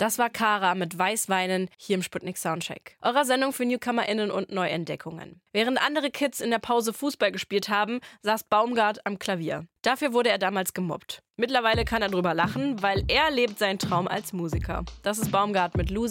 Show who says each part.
Speaker 1: Das war Kara mit Weißweinen hier im Sputnik Soundcheck, eurer Sendung für NewcomerInnen und Neuentdeckungen. Während andere Kids in der Pause Fußball gespielt haben, saß Baumgart am Klavier. Dafür wurde er damals gemobbt. Mittlerweile kann er drüber lachen, weil er lebt seinen Traum als Musiker. Das ist Baumgart mit Lucy.